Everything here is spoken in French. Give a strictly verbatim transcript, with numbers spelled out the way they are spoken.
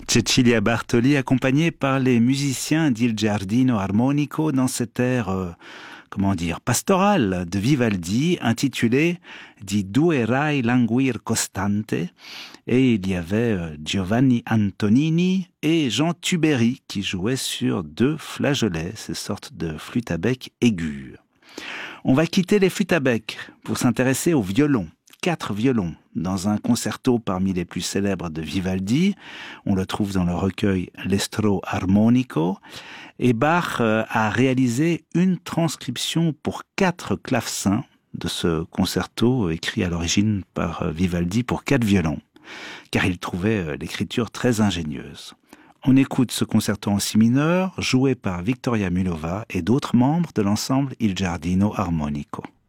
Cecilia Bartoli, accompagnée par les musiciens d'Il Giardino Armonico dans cet air, euh, comment dire, pastoral de Vivaldi, intitulé Di due rai languir costante. Et il y avait euh, Giovanni Antonini et Jean Tuberi qui jouaient sur deux flageolets, ces sortes de flûtes à bec aiguës. On va quitter les flûtes à bec pour s'intéresser au violon. Quatre violons dans un concerto parmi les plus célèbres de Vivaldi. On le trouve dans le recueil L'Estro Armonico. Et Bach a réalisé une transcription pour quatre clavecins de ce concerto écrit à l'origine par Vivaldi pour quatre violons, car il trouvait l'écriture très ingénieuse. On écoute ce concerto en si mineur, joué par Victoria Mulova et d'autres membres de l'ensemble Il Giardino Armonico.